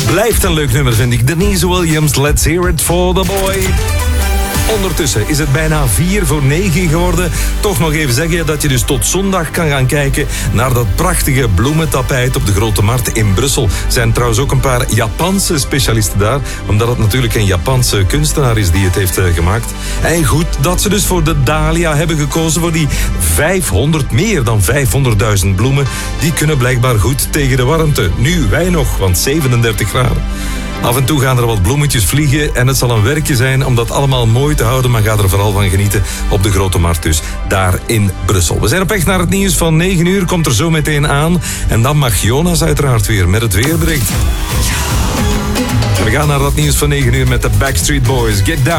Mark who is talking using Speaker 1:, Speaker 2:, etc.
Speaker 1: Blijft een leuk nummer, vind ik. Denise Williams, Let's Hear It for the Boy. Ondertussen is het bijna 8:45 geworden. Toch nog even zeggen dat je dus tot zondag kan gaan kijken naar dat prachtige bloementapijt op de Grote Markt in Brussel. Er zijn trouwens ook een paar Japanse specialisten daar, omdat het natuurlijk een Japanse kunstenaar is die het heeft gemaakt. En goed dat ze dus voor de dahlia hebben gekozen, voor die 500, meer dan 500.000 bloemen. Die kunnen blijkbaar goed tegen de warmte. Nu, wij nog, want 37 graden. Af en toe gaan er wat bloemetjes vliegen en het zal een werkje zijn om dat allemaal mooi te houden, maar ga er vooral van genieten op de Grote Markt dus, daar in Brussel. We zijn op weg naar het nieuws van 9:00, komt er zo meteen aan. En dan mag Jonas uiteraard weer met het weerbericht. We gaan naar dat nieuws van 9:00 met de Backstreet Boys. Get Down.